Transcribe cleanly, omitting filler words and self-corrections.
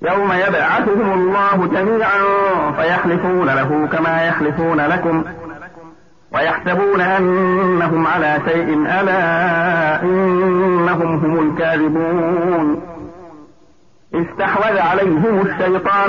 يوم يبعثهم الله جميعا فيحلفون له كما يحلفون لكم ويحسبون أنهم على شيء، ألا إنهم هم الكاذبون. استحوذ عليهم الشيطان